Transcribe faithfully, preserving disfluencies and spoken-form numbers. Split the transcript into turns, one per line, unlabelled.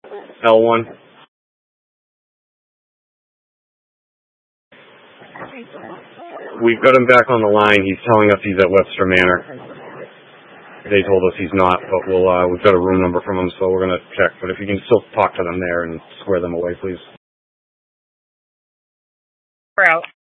L one. We've got him back on the line. He's telling us he's at Webster Manor. They told us he's not, but we'll, uh, we've got a room number from him, so we're going to check. But if you can still talk to them there and square them away, please.
We're out.